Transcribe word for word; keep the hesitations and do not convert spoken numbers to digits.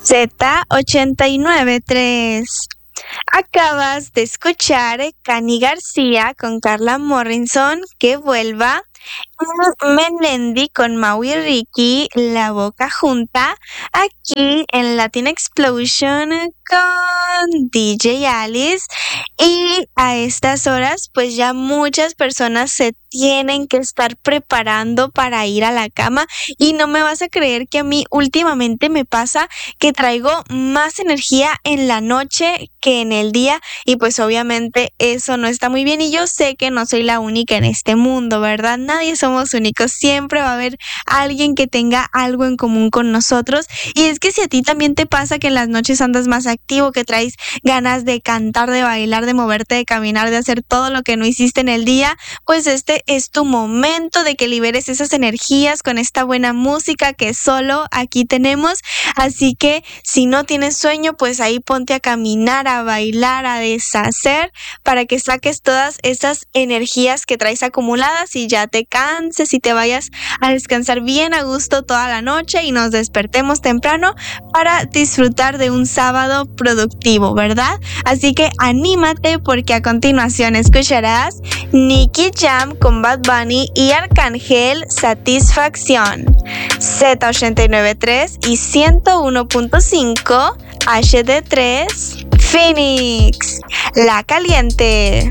Z ochenta y nueve punto tres. Acabas de escuchar Cani García con Carla Morrison, Que Vuelva. Melendi con Mau y Ricky, La Boca Junta, aquí en Latin Explosion con D J Alice. Y a estas horas pues ya muchas personas se tienen que estar preparando para ir a la cama, y no me vas a creer que a mí últimamente me pasa que traigo más energía en la noche que en el día, y pues obviamente eso no está muy bien, y yo sé que no soy la única en este mundo, ¿verdad? Nadie somos únicos, siempre va a haber alguien que tenga algo en común con nosotros. Y es que si a ti también te pasa que en las noches andas más activo, que traes ganas de cantar, de bailar, de moverte, de caminar, de hacer todo lo que no hiciste en el día, pues este es tu momento de que liberes esas energías con esta buena música que solo aquí tenemos. Así que si no tienes sueño, pues ahí ponte a caminar, a bailar, a deshacer, para que saques todas esas energías que traes acumuladas y ya te canses y te vayas a descansar bien a gusto toda la noche y nos despertemos temprano para disfrutar de un sábado productivo, ¿verdad? Así que anímate, porque a continuación escucharás Nicky Jam con Bad Bunny y Arcángel, Satisfacción. Z ochenta y nueve punto tres y ciento uno punto cinco H D tres Phoenix, La Caliente.